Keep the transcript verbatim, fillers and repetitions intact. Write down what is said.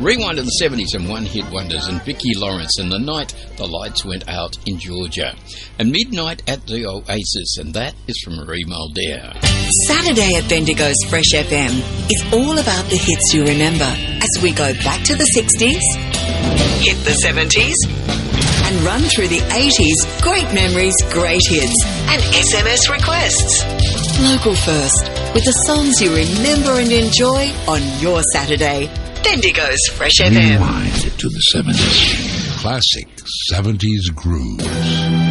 Rewind to the seventies and one-hit wonders, and Vicki Lawrence and The Night the Lights Went Out in Georgia. And Midnight at the Oasis, and that is from Marie Mulder. Saturday at Bendigo's Fresh F M is all about the hits you remember as we go back to the sixties, hit the seventies, and run through the eighties, great memories, great hits, and S M S requests. Local first, with the songs you remember and enjoy on your Saturday. Bendigo's Fresh F M. Rewind to the seventies. Classic seventies grooves.